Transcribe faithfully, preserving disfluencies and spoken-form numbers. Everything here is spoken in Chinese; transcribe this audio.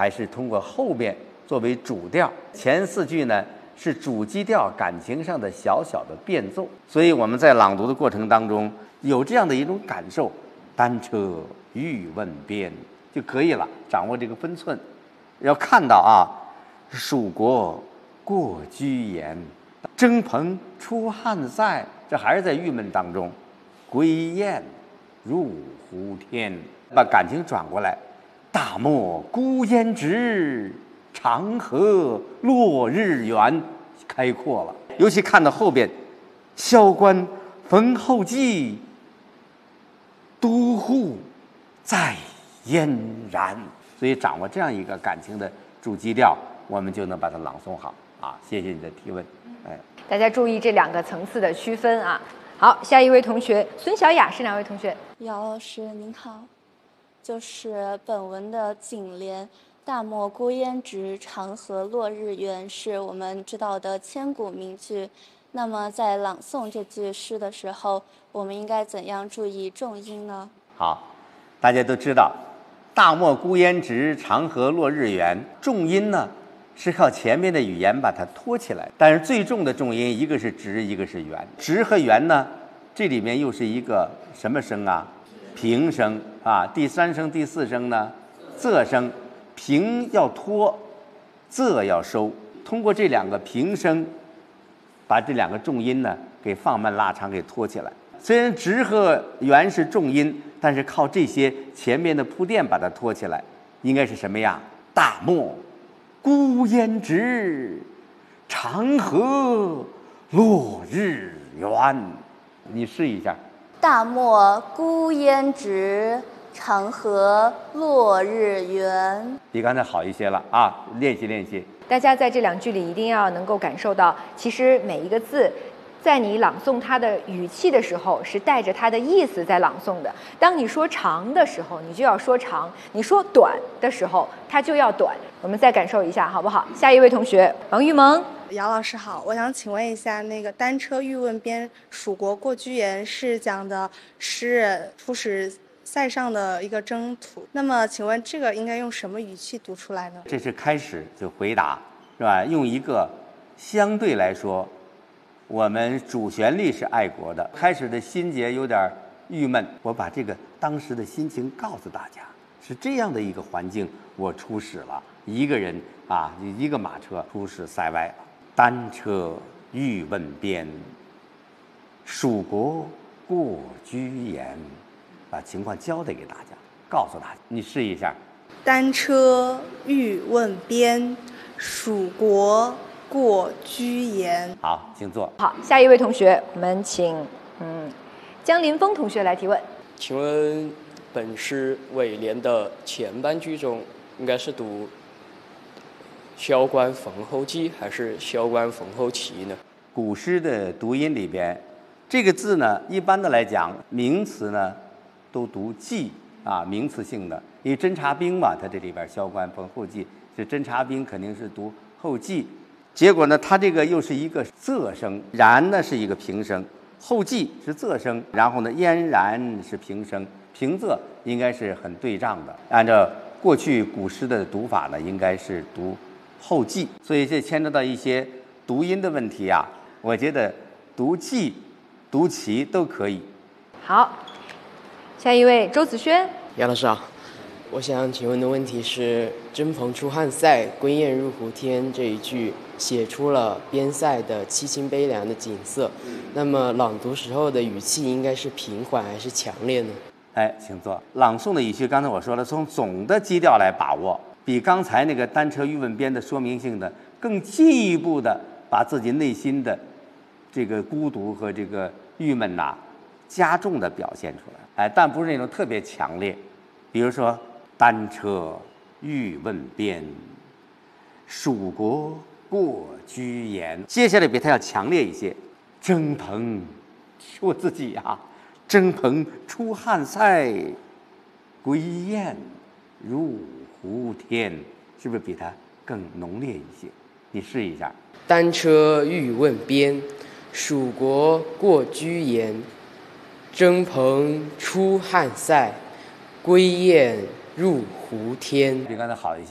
还是通过后面作为主调？前四句呢是主基调感情上的小小的变奏，所以我们在朗读的过程当中有这样的一种感受：单车欲问边就可以了，掌握这个分寸。要看到啊，蜀国过居延，征蓬出汉塞，这还是在郁闷当中。归雁入胡天，把感情转过来。大漠孤烟直，长河落日圆，开阔了。尤其看到后边，萧关逢候骑，都护在燕然。所以掌握这样一个感情的主基调，我们就能把它朗诵好啊！谢谢你的提问。哎， 大家注意这两个层次的区分啊。好，下一位同学孙小雅是哪位同学？ 姚老师您好，就是本文的颈联“大漠孤烟直，长河落日圆”是我们知道的千古名句。那么在朗诵这句诗的时候，我们应该怎样注意重音呢？ 好，大家都知道大漠孤烟直，长河落日圆，重音呢是靠前面的语言把它托起来，但是最重的重音一个是直，一个是圆。直和圆呢，这里面又是一个什么声啊？平声啊。第三声、第四声呢，仄声。平要托，仄要收。通过这两个平声，把这两个重音呢给放慢、拉长、给托起来。虽然直和圆是重音，但是靠这些前面的铺垫把它托起来，应该是什么呀？大漠孤烟直，长河落日圆。你试一下。 大漠孤烟直，长河落日圆。 比刚才好一些了啊！练习练习。 大家在这两句里一定要能够感受到，其实每一个字在你朗诵它的语气的时候，是带着它的意思在朗诵的。当你说长的时候，你就要说长；你说短的时候，它就要短。我们再感受一下，好不好？下一位同学王玉萌。 姚老师好，我想请问一下，那个“单车欲问边，蜀国过居延”是讲的诗人出使塞上的一个征途。那么，请问这个应该用什么语气读出来呢？ 这是开始就回答，是吧？用一个相对来说。我们主旋律是爱国的，开始的心结有点郁闷，我把这个当时的心情告诉大家，是这样的一个环境，我出使了，一个人啊，一个马车出使塞外了。单车欲问边，蜀国过居延，把情况交代给大家，告诉大家，你试一下。 单车欲问边，蜀国过居延。 好，请坐。 好，下一位同学，我们请嗯江林峰同学来提问。 请问本诗尾联的前半句中，应该是读萧关逢候骑还是萧关逢候骑呢？ 古诗的读音里边，这个字呢，一般的来讲，名词呢都读骑啊，名词性的，因为侦察兵嘛，它这里边萧关逢候骑是侦察兵，肯定是读候骑。结果呢，它这个又是一个仄声，然呢是一个平声，后继是仄声，然后呢嫣然是平声，平仄应该是很对仗的。按照过去古诗的读法呢，应该是读后继，所以这牵扯到一些读音的问题啊。我觉得读继、读齐都可以。 好，下一位周子轩。 杨老师好，我想请问的问题是“征蓬出汉塞，归雁入胡天”这一句写出了边塞的凄清悲凉的景色，那么朗读时候的语气应该是平缓还是强烈呢？ 哎，请坐。朗诵的语气，刚才我说了，从总的基调来把握，比刚才那个单车欲问边的说明性的更进一步的把自己内心的这个孤独和这个郁闷呐、啊、加重的表现出来。哎，但不是那种特别强烈。比如说单车欲问边，蜀国过居延，接下来比它要强烈一些。征蓬，我自己啊，征蓬出汉塞，归雁入胡天，是不是比它更浓烈一些？你试一下。 单车欲问边，蜀国过居延，征蓬出汉塞，归雁入胡天。 比刚才好一些。